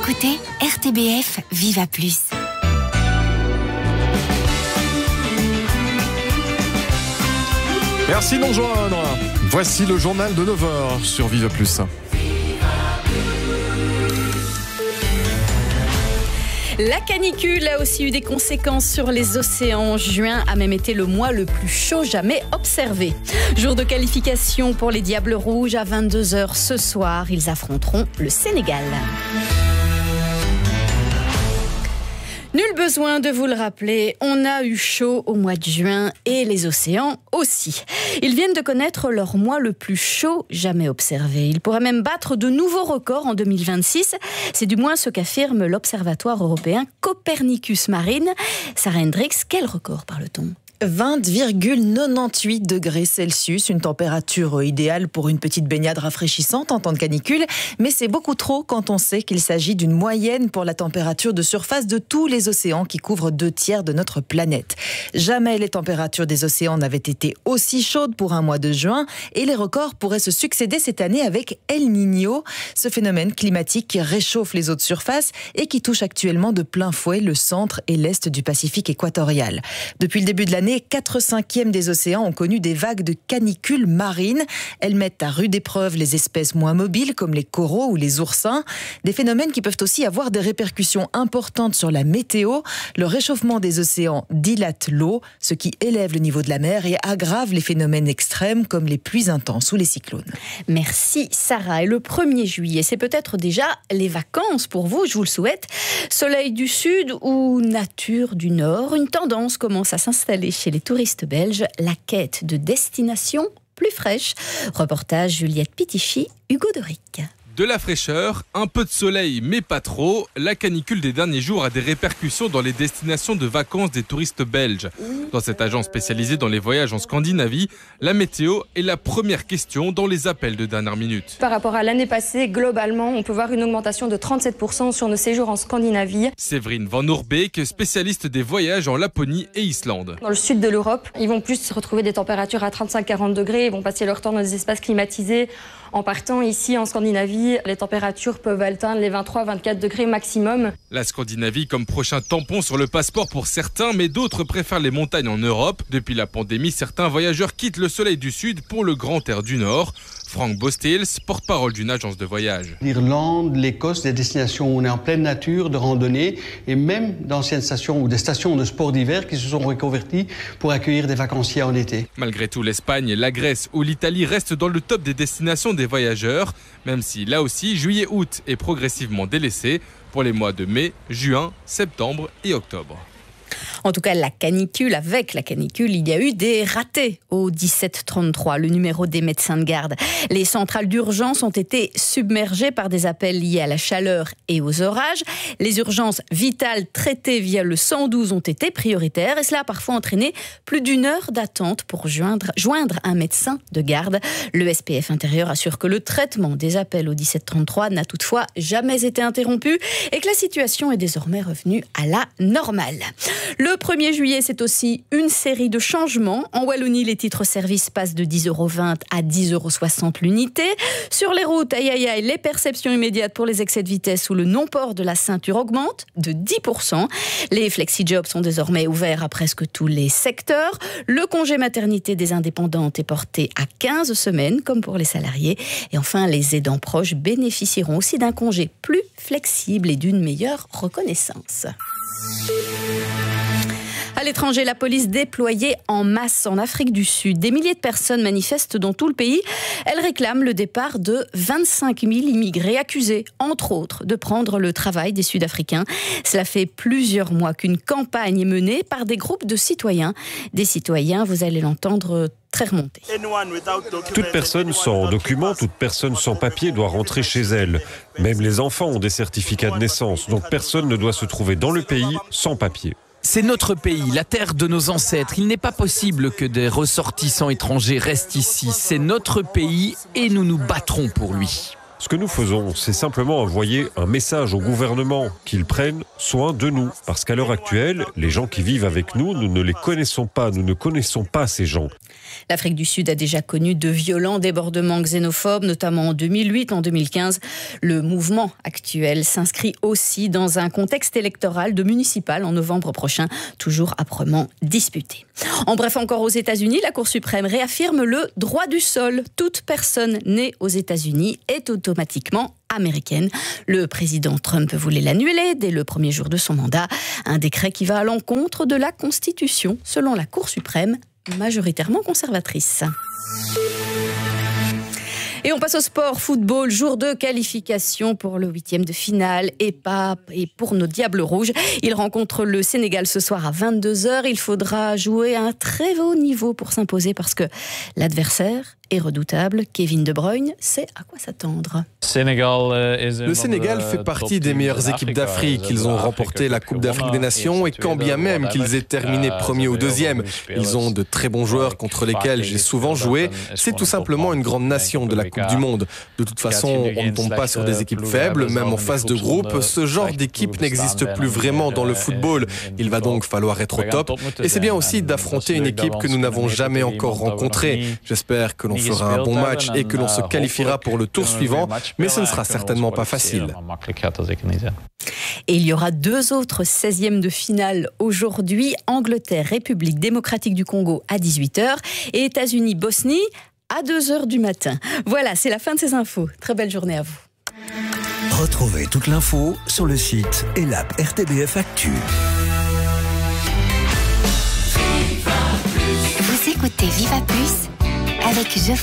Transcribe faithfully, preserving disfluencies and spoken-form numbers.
écoutez R T B F Viva Plus. Merci de nous rejoindre. Voici le journal de neuf heures sur Viva Plus. La canicule a aussi eu des conséquences sur les océans. Juin a même été le mois le plus chaud jamais observé. Jour de qualification pour les Diables Rouges à vingt-deux heures ce soir. Ils affronteront le Sénégal. Nul besoin de vous le rappeler, on a eu chaud au mois de juin et les océans aussi. Ils viennent de connaître leur mois le plus chaud jamais observé. Ils pourraient même battre de nouveaux records en deux mille vingt-six. C'est du moins ce qu'affirme l'Observatoire européen Copernicus Marine. Sarah Hendricks, quel record parle-t-on ? vingt virgule quatre-vingt-dix-huit degrés Celsius, une température idéale pour une petite baignade rafraîchissante en temps de canicule, mais c'est beaucoup trop quand on sait qu'il s'agit d'une moyenne pour la température de surface de tous les océans qui couvrent deux tiers de notre planète. Jamais les températures des océans n'avaient été aussi chaudes pour un mois de juin et les records pourraient se succéder cette année avec El Niño, ce phénomène climatique qui réchauffe les eaux de surface et qui touche actuellement de plein fouet le centre et l'est du Pacifique équatorial. Depuis le début de l'année, quatre cinquièmes des océans ont connu des vagues de canicule marine. Elles mettent à rude épreuve les espèces moins mobiles comme les coraux ou les oursins. Des phénomènes qui peuvent aussi avoir des répercussions importantes sur la météo. Le réchauffement des océans dilate l'eau, ce qui élève le niveau de la mer et aggrave les phénomènes extrêmes comme les pluies intenses ou les cyclones. Merci Sarah. Et le premier juillet, c'est peut-être déjà les vacances pour vous, je vous le souhaite. Soleil du sud ou nature du nord, une tendance commence à s'installer chez les touristes belges, la quête de destinations plus fraîches. Reportage Juliette Pitichy, Hugo Doric. De la fraîcheur, un peu de soleil, mais pas trop. La canicule des derniers jours a des répercussions dans les destinations de vacances des touristes belges. Dans cette agence spécialisée dans les voyages en Scandinavie, la météo est la première question dans les appels de dernière minute. Par rapport à l'année passée, globalement, on peut voir une augmentation de trente-sept pour cent sur nos séjours en Scandinavie. Séverine Van Oorbeek, spécialiste des voyages en Laponie et Islande. Dans le sud de l'Europe, ils vont plus retrouver des températures à trente-cinq à quarante degrés, ils vont passer leur temps dans des espaces climatisés. En partant ici en Scandinavie, les températures peuvent atteindre les vingt-trois à vingt-quatre degrés maximum. La Scandinavie comme prochain tampon sur le passeport pour certains, mais d'autres préfèrent les montagnes en Europe. Depuis la pandémie, certains voyageurs quittent le soleil du sud pour le grand air du nord. Frank Bostils, porte-parole d'une agence de voyage. L'Irlande, l'Écosse, des destinations où on est en pleine nature, de randonnée, et même d'anciennes stations ou des stations de sport d'hiver qui se sont reconverties pour accueillir des vacanciers en été. Malgré tout, l'Espagne, la Grèce ou l'Italie restent dans le top des destinations des voyageurs, même si là aussi, juillet-août est progressivement délaissé pour les mois de mai, juin, septembre et octobre. En tout cas, la canicule, avec la canicule, il y a eu des ratés au dix-sept trente-trois, le numéro des médecins de garde. Les centrales d'urgence ont été submergées par des appels liés à la chaleur et aux orages. Les urgences vitales traitées via le cent douze ont été prioritaires et cela a parfois entraîné plus d'une heure d'attente pour joindre, joindre un médecin de garde. Le S P F Intérieur assure que le traitement des appels au dix-sept trente-trois n'a toutefois jamais été interrompu et que la situation est désormais revenue à la normale. Le premier juillet, c'est aussi une série de changements. En Wallonie, les titres-service passent de dix euros vingt à dix euros soixante l'unité. Sur les routes, aïe aïe aïe, les perceptions immédiates pour les excès de vitesse ou le non-port de la ceinture augmentent de dix pour cent. Les flexi-jobs sont désormais ouverts à presque tous les secteurs. Le congé maternité des indépendantes est porté à quinze semaines, comme pour les salariés. Et enfin, les aidants proches bénéficieront aussi d'un congé plus flexible et d'une meilleure reconnaissance. À l'étranger, la police déployée en masse en Afrique du Sud. Des milliers de personnes manifestent dans tout le pays. Elles réclament le départ de vingt-cinq mille immigrés accusés, entre autres, de prendre le travail des Sud-Africains. Cela fait plusieurs mois qu'une campagne est menée par des groupes de citoyens. Des citoyens, vous allez l'entendre, très remontés. Toute personne sans document, toute personne sans papier doit rentrer chez elle. Même les enfants ont des certificats de naissance, donc personne ne doit se trouver dans le pays sans papier. C'est notre pays, la terre de nos ancêtres. Il n'est pas possible que des ressortissants étrangers restent ici. C'est notre pays et nous nous battrons pour lui. Ce que nous faisons, c'est simplement envoyer un message au gouvernement qu'ils prennent soin de nous. Parce qu'à l'heure actuelle, les gens qui vivent avec nous, nous ne les connaissons pas, nous ne connaissons pas ces gens. L'Afrique du Sud a déjà connu de violents débordements xénophobes, notamment en deux mille huit, en deux mille quinze. Le mouvement actuel s'inscrit aussi dans un contexte électoral de municipal en novembre prochain, toujours âprement disputé. En bref, encore aux États-Unis, la Cour suprême réaffirme le droit du sol. Toute personne née aux États-Unis est automatiquement américaine. Le président Trump voulait l'annuler dès le premier jour de son mandat. Un décret qui va à l'encontre de la Constitution, selon la Cour suprême, majoritairement conservatrice. Et on passe au sport, football, jour de qualification pour le huitième de finale et, pas, et pour nos Diables Rouges. Ils rencontrent le Sénégal ce soir à vingt-deux heures. Il faudra jouer à un très haut niveau pour s'imposer parce que l'adversaire est redoutable. Kevin De Bruyne sait à quoi s'attendre. Le Sénégal fait partie des meilleures équipes d'Afrique. Ils ont remporté la Coupe d'Afrique des Nations et quand bien même qu'ils aient terminé premier ou deuxième, ils ont de très bons joueurs contre lesquels j'ai souvent joué. C'est tout simplement une grande nation de la Coupe du Monde. De toute façon, on ne tombe pas sur des équipes faibles, même en phase de groupe. Ce genre d'équipe n'existe plus vraiment dans le football. Il va donc falloir être au top. Et c'est bien aussi d'affronter une équipe que nous n'avons jamais encore rencontrée. J'espère que l'on fera un bon match et que l'on se qualifiera pour le tour suivant, mais ce ne sera certainement pas facile. Et il y aura deux autres seizièmes de finale aujourd'hui. Angleterre, République démocratique du Congo à dix-huit heures et États-Unis, Bosnie à deux heures du matin. Voilà, c'est la fin de ces infos. Très belle journée à vous. Retrouvez toute l'info sur le site et l'app R T B F Actu. Vous écoutez Viva Plus avec Geoffrey.